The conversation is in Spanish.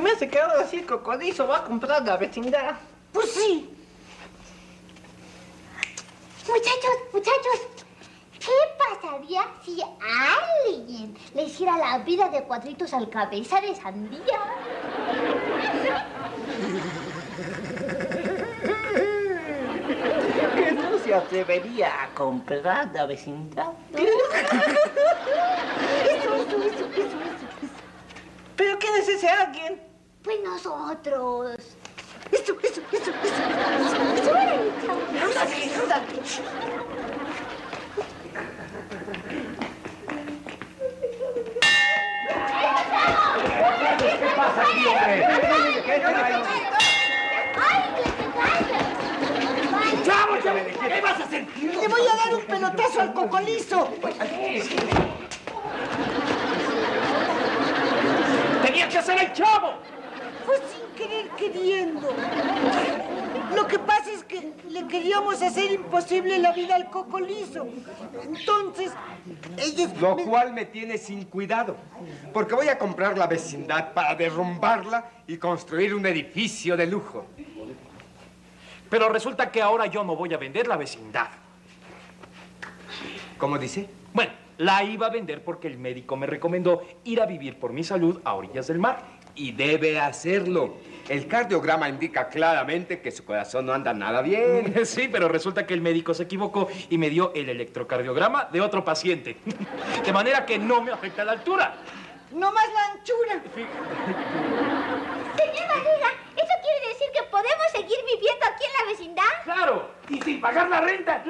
me hace que ahora sí el cocolizo va a comprar la vecindad. Pues sí. Muchachos, ¿qué pasaría si alguien le hiciera la vida de cuadritos al cabeza de sandía? ¿Que no se atrevería a comprar la vecindad? Eso. ¿Pero quién es ese alguien? Pues nosotros. Eso. ¿Qué pasa aquí, hombre? ¿Qué trae? ¡Chavo! ¿Qué vas a hacer? Le voy a dar un pelotazo al cocolizo. ¡Tenía que hacer el chavo! Fue sin querer queriendo. Lo que pasa es que le queríamos hacer imposible la vida al cocolizo. Entonces, ellos... Lo cual me tiene sin cuidado, porque voy a comprar la vecindad para derrumbarla y construir un edificio de lujo. Pero resulta que ahora yo no voy a vender la vecindad. ¿Cómo dice? Bueno, la iba a vender porque el médico me recomendó ir a vivir por mi salud a orillas del mar. Y debe hacerlo. El cardiograma indica claramente que su corazón no anda nada bien. Sí, pero resulta que el médico se equivocó y me dio el electrocardiograma de otro paciente. De manera que no me afecta la altura. No más la anchura. Señor Barriga, ¿eso quiere decir que podemos seguir viviendo aquí en la vecindad? ¡Claro! ¡Y sin pagar la renta!